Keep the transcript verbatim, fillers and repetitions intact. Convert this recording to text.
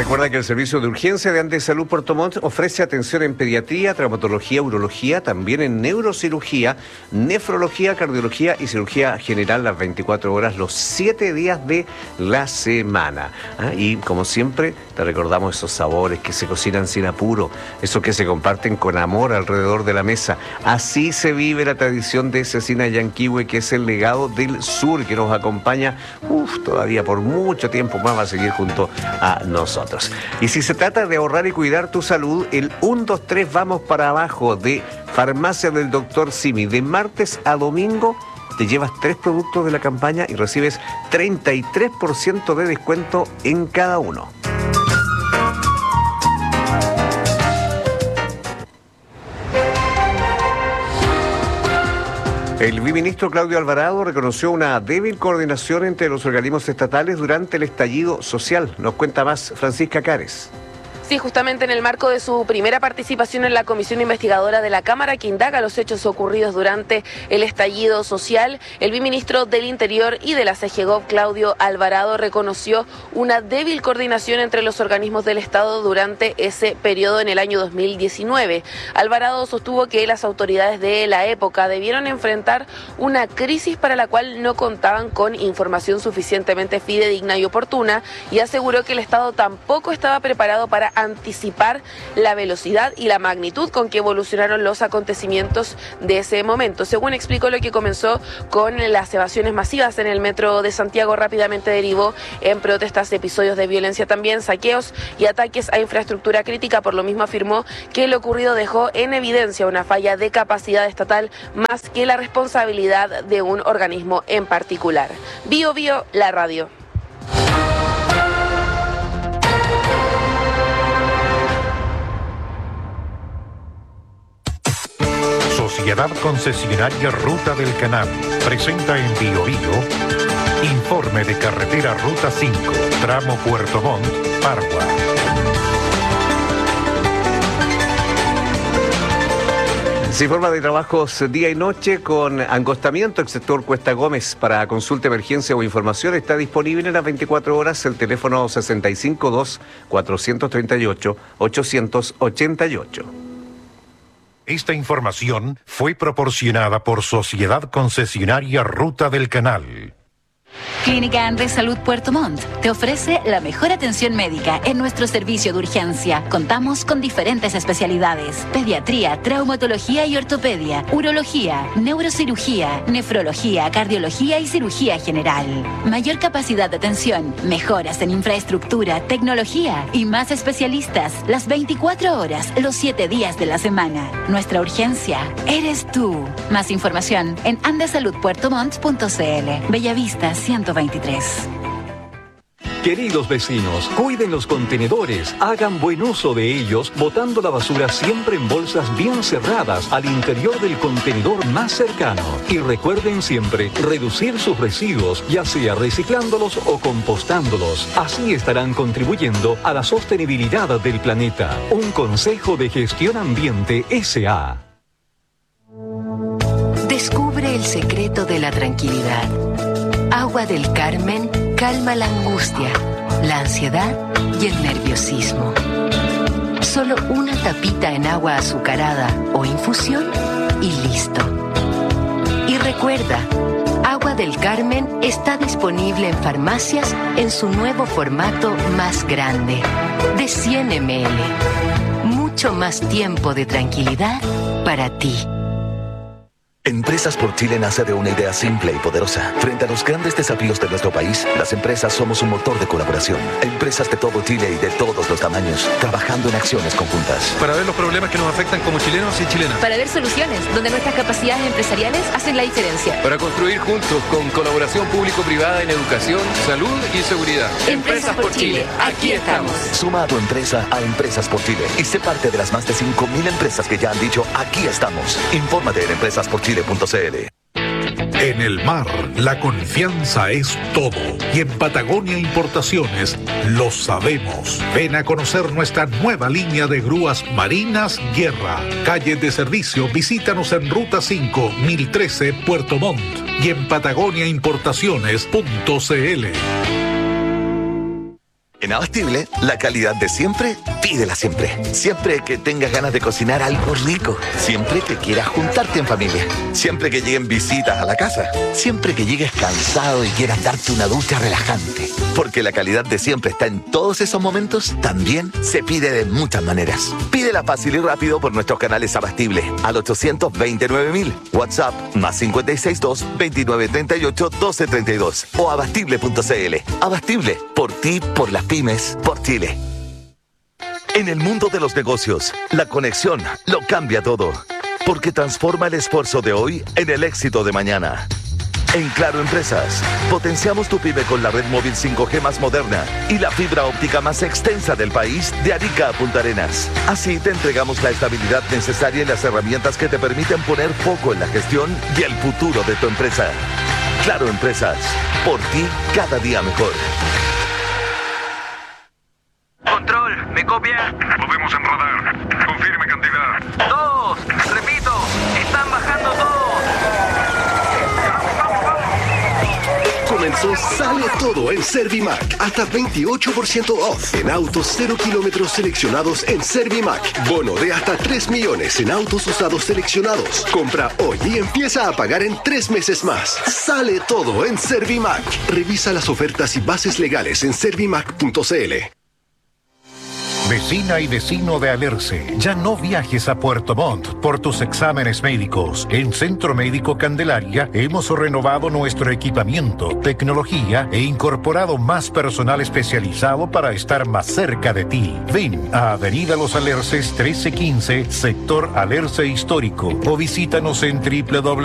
Recuerda que el servicio de urgencia de Andesalud Puerto Montt ofrece atención en pediatría, traumatología, urología, también en neurocirugía, nefrología, cardiología y cirugía general las veinticuatro horas, los siete días de la semana. ¿Ah? Y como siempre, te recordamos esos sabores que se cocinan sin apuro, esos que se comparten con amor alrededor de la mesa. Así se vive la tradición de Cecina Yanquihue, que es el legado del sur que nos acompaña uf, todavía por mucho tiempo más, va a seguir junto a nosotros. Y si se trata de ahorrar y cuidar tu salud, el uno, dos, tres vamos para abajo de Farmacia del Doctor Simi, de martes a domingo, te llevas tres productos de la campaña y recibes treinta y tres por ciento de descuento en cada uno. El viceministro Claudio Alvarado reconoció una débil coordinación entre los organismos estatales durante el estallido social. Nos cuenta más Francisca Cares. Sí, justamente en el marco de su primera participación en la comisión investigadora de la Cámara que indaga los hechos ocurridos durante el estallido social, el viceministro del Interior y de la CEGEGOV, Claudio Alvarado, reconoció una débil coordinación entre los organismos del Estado durante ese periodo en el año dos mil diecinueve. Alvarado sostuvo que las autoridades de la época debieron enfrentar una crisis para la cual no contaban con información suficientemente fidedigna y oportuna, y aseguró que el Estado tampoco estaba preparado para anticipar la velocidad y la magnitud con que evolucionaron los acontecimientos de ese momento. Según explicó, lo que comenzó con las evasiones masivas en el metro de Santiago rápidamente derivó en protestas, episodios de violencia también, saqueos y ataques a infraestructura crítica. Por lo mismo afirmó que lo ocurrido dejó en evidencia una falla de capacidad estatal más que la responsabilidad de un organismo en particular. Bio Bio, la radio. Sociedad Concesionaria Ruta del Canal presenta en Bio Bio informe de carretera Ruta cinco, tramo Puerto Montt, Pargua. Se informa de trabajos día y noche con angostamiento. El sector Cuesta Gómez. Para consulta, emergencia o información está disponible en las veinticuatro horas el teléfono sesenta y cinco dos, cuatrocientos treinta y ocho, ochocientos ochenta y ocho. Esta información fue proporcionada por Sociedad Concesionaria Ruta del Canal. Clínica Andesalud Puerto Montt te ofrece la mejor atención médica en nuestro servicio de urgencia. Contamos con diferentes especialidades: pediatría, traumatología y ortopedia, urología, neurocirugía, nefrología, cardiología y cirugía general. Mayor capacidad de atención, mejoras en infraestructura, tecnología y más especialistas las veinticuatro horas, los siete días de la semana. Nuestra urgencia eres tú. Más información en andesalud puerto montt punto c l. Bellavista ciento veintitrés. Queridos vecinos, cuiden los contenedores, hagan buen uso de ellos, botando la basura siempre en bolsas bien cerradas al interior del contenedor más cercano. Y recuerden siempre reducir sus residuos, ya sea reciclándolos o compostándolos. Así estarán contribuyendo a la sostenibilidad del planeta. Un consejo de Gestión Ambiente S A Descubre el secreto de la tranquilidad. Agua del Carmen calma la angustia, la ansiedad y el nerviosismo. Solo una tapita en agua azucarada o infusión y listo. Y recuerda, Agua del Carmen está disponible en farmacias en su nuevo formato más grande, de cien mililitros. Mucho más tiempo de tranquilidad para ti. Empresas por Chile nace de una idea simple y poderosa. Frente a los grandes desafíos de nuestro país, las empresas somos un motor de colaboración. Empresas de todo Chile y de todos los tamaños, trabajando en acciones conjuntas. Para ver los problemas que nos afectan como chilenos y chilenas. Para ver soluciones donde nuestras capacidades empresariales hacen la diferencia. Para construir juntos con colaboración público-privada en educación, salud y seguridad. Empresas por Chile, aquí estamos. Suma a tu empresa a Empresas por Chile y sé parte de las más de cinco mil empresas que ya han dicho aquí estamos. Infórmate en empresas por chile punto c l. En el mar, la confianza es todo. Y en Patagonia Importaciones lo sabemos. Ven a conocer nuestra nueva línea de grúas marinas Guerra. Calle de servicio, visítanos en Ruta cinco, mil trece, Puerto Montt. Y en patagonia importaciones punto c l. En Abastible, la calidad de siempre, pídela siempre. Siempre que tengas ganas de cocinar algo rico. Siempre que quieras juntarte en familia. Siempre que lleguen visitas a la casa. Siempre que llegues cansado y quieras darte una ducha relajante. Porque la calidad de siempre está en todos esos momentos, también se pide de muchas maneras. Pídela fácil y rápido por nuestros canales Abastible al ochocientos veintinueve mil. WhatsApp más cinco seis dos, veintinueve treinta y ocho, doce treinta y dos o abastible punto cl. Abastible, por ti, por las pymes, por Chile. En el mundo de los negocios, la conexión lo cambia todo, porque transforma el esfuerzo de hoy en el éxito de mañana. En Claro Empresas, potenciamos tu pyme con la red móvil cinco G más moderna y la fibra óptica más extensa del país de Arica a Punta Arenas. Así te entregamos la estabilidad necesaria y las herramientas que te permiten poner foco en la gestión y el futuro de tu empresa. Claro Empresas, por ti cada día mejor. Control, ¿me copia? Podemos en radar. Confirme cantidad. Dos, repito, están bajando todos. Comenzó Sale Todo en Servimac. Hasta veintiocho por ciento off en autos cero kilómetros seleccionados en Servimac. Bono de hasta tres millones en autos usados seleccionados. Compra hoy y empieza a pagar en tres meses más. Sale Todo en Servimac. Revisa las ofertas y bases legales en servimac punto cl. Vecina y vecino de Alerce, ya no viajes a Puerto Montt por tus exámenes médicos. En Centro Médico Candelaria hemos renovado nuestro equipamiento, tecnología e incorporado más personal especializado para estar más cerca de ti. Ven a Avenida Los Alerces trece quince, sector Alerce Histórico, o visítanos en doble u doble u doble u